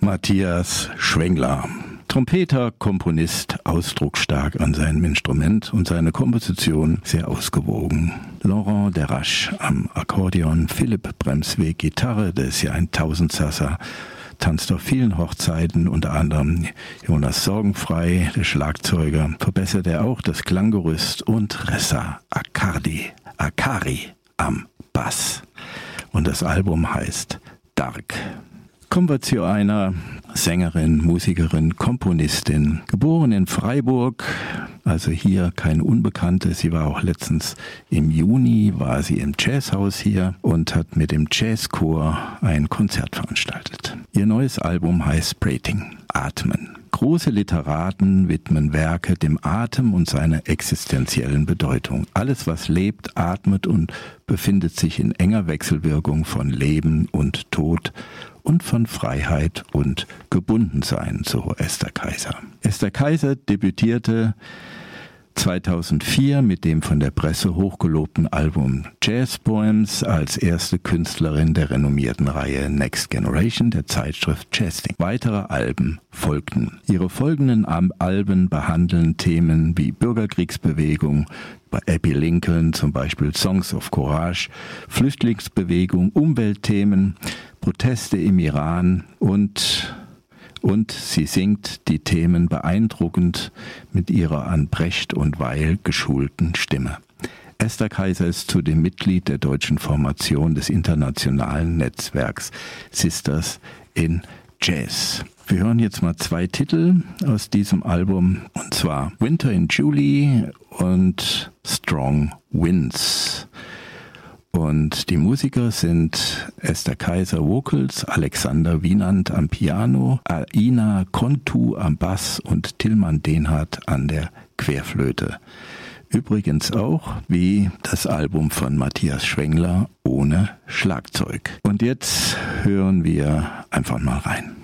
Matthias Schwengler. Trompeter, Komponist, ausdrucksstark an seinem Instrument und seine Komposition sehr ausgewogen. Laurent Derache am Akkordeon, Philipp Bremsweg Gitarre, der ist ja ein Tausendsasser, tanzt auf vielen Hochzeiten, unter anderem Jonas Sorgenfrei, der Schlagzeuger, verbessert er auch das Klanggerüst, und Ressa Akari am Bass. Und das Album heißt Dark. Kommen wir zu einer Sängerin, Musikerin, Komponistin, geboren in Freiburg, also hier keine Unbekannte. Sie war auch letztens im Juni, war sie im Jazzhaus hier und hat mit dem Jazzchor ein Konzert veranstaltet. Ihr neues Album heißt Breathing, Atmen. Große Literaten widmen Werke dem Atem und seiner existenziellen Bedeutung. Alles, was lebt, atmet und befindet sich in enger Wechselwirkung von Leben und Tod und von Freiheit und Gebundensein, so Esther Kaiser. Esther Kaiser debütierte 2004 mit dem von der Presse hochgelobten Album Jazz Poems als erste Künstlerin der renommierten Reihe Next Generation der Zeitschrift Jazzing. Weitere Alben folgten. Ihre folgenden Alben behandeln Themen wie Bürgerkriegsbewegung, bei Abby Lincoln zum Beispiel Songs of Courage, Flüchtlingsbewegung, Umweltthemen, Proteste im Iran und sie singt die Themen beeindruckend mit ihrer an Brecht und Weil geschulten Stimme. Esther Kaiser ist zudem Mitglied der deutschen Formation des internationalen Netzwerks Sisters in Jazz. Wir hören jetzt mal 2 Titel aus diesem Album, und zwar Winter in July und Strong Winds. Und die Musiker sind Esther Kaiser Vocals, Alexander Wienand am Piano, Aina Kontu am Bass und Tilman Denhardt an der Querflöte. Übrigens auch wie das Album von Matthias Schwengler ohne Schlagzeug. Und jetzt hören wir einfach mal rein.